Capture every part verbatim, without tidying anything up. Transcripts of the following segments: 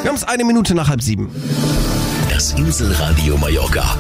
Wir haben es eine Minute nach halb sieben. Das Inselradio Mallorca.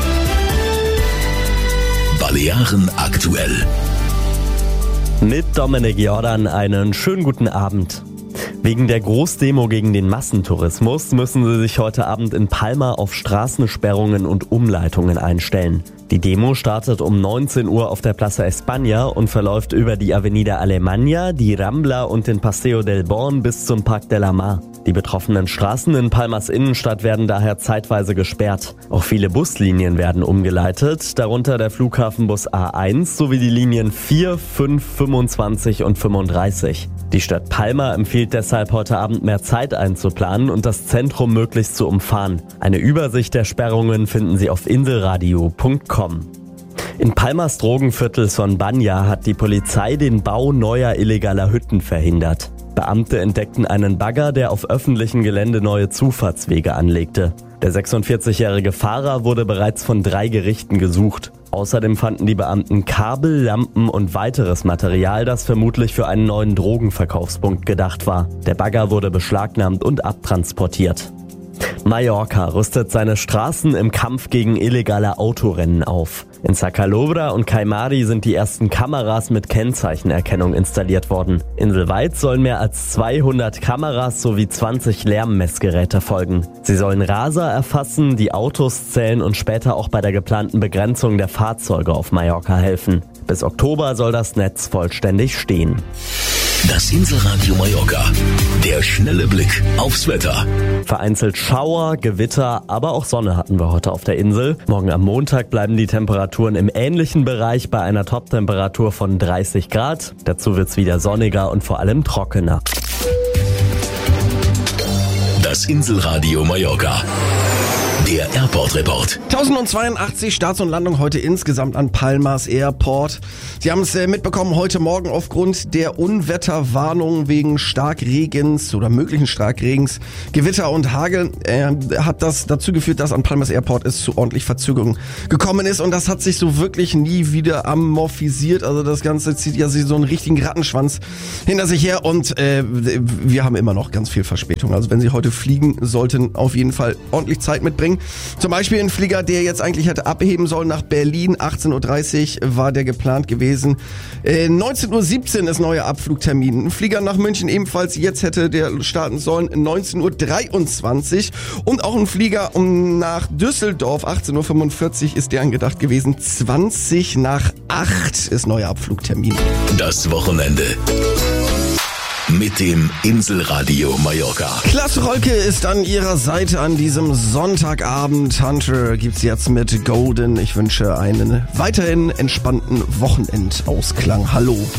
Balearen aktuell. Mit Dominik Jordan einen schönen guten Abend. Wegen der Großdemo gegen den Massentourismus müssen sie sich heute Abend in Palma auf Straßensperrungen und Umleitungen einstellen. Die Demo startet um neunzehn Uhr auf der Plaza España und verläuft über die Avenida Alemanya, die Rambla und den Paseo del Born bis zum Parc de la Mar. Die betroffenen Straßen in Palmas Innenstadt werden daher zeitweise gesperrt. Auch viele Buslinien werden umgeleitet, darunter der Flughafenbus A eins sowie die Linien vier, fünf, fünfundzwanzig und fünfunddreißig. Die Stadt Palma empfiehlt deshalb heute Abend mehr Zeit einzuplanen und das Zentrum möglichst zu umfahren. Eine Übersicht der Sperrungen finden Sie auf inselradio punkt com. In Palmas Drogenviertel Son Banya hat die Polizei den Bau neuer illegaler Hütten verhindert. Beamte entdeckten einen Bagger, der auf öffentlichem Gelände neue Zufahrtswege anlegte. Der sechsundvierzigjährige Fahrer wurde bereits von drei Gerichten gesucht. Außerdem fanden die Beamten Kabel, Lampen und weiteres Material, das vermutlich für einen neuen Drogenverkaufspunkt gedacht war. Der Bagger wurde beschlagnahmt und abtransportiert. Mallorca rüstet seine Straßen im Kampf gegen illegale Autorennen auf. In Sacalobra und Caimari sind die ersten Kameras mit Kennzeichenerkennung installiert worden. Inselweit sollen mehr als zweihundert Kameras sowie zwanzig Lärmmessgeräte folgen. Sie sollen Raser erfassen, die Autos zählen und später auch bei der geplanten Begrenzung der Fahrzeuge auf Mallorca helfen. Bis Oktober soll das Netz vollständig stehen. Das Inselradio Mallorca. Der schnelle Blick aufs Wetter. Vereinzelt Schauer, Gewitter, aber auch Sonne hatten wir heute auf der Insel. Morgen am Montag bleiben die Temperaturen im ähnlichen Bereich bei einer Toptemperatur von dreißig Grad. Dazu wird's wieder sonniger und vor allem trockener. Das Inselradio Mallorca. Der Airport-Report. tausendzweiundachtzig Starts und Landungen heute insgesamt an Palmas Airport. Sie haben es äh, mitbekommen, heute Morgen aufgrund der Unwetterwarnung wegen Starkregens oder möglichen Starkregens, Gewitter und Hagel äh, hat das dazu geführt, dass an Palmas Airport es zu ordentlich Verzögerungen gekommen ist. Und das hat sich so wirklich nie wieder amorphisiert. Also das Ganze zieht ja so einen richtigen Rattenschwanz hinter sich her. Und äh, wir haben immer noch ganz viel Verspätung. Also wenn Sie heute fliegen, sollten auf jeden Fall ordentlich Zeit mitbringen. Zum Beispiel ein Flieger, der jetzt eigentlich hätte abheben sollen nach Berlin. achtzehn Uhr dreißig war der geplant gewesen. Äh, neunzehn Uhr siebzehn ist neuer Abflugtermin. Ein Flieger nach München ebenfalls. Jetzt hätte der starten sollen neunzehn Uhr dreiundzwanzig. Und auch ein Flieger um nach Düsseldorf. achtzehn Uhr fünfundvierzig ist der angedacht gewesen. zwanzig nach acht ist neuer Abflugtermin. Das Wochenende. Mit dem Inselradio Mallorca. Klaas Rolke ist an ihrer Seite an diesem Sonntagabend. Hunter gibt's jetzt mit Golden. Ich wünsche einen weiterhin entspannten Wochenendausklang. Hallo.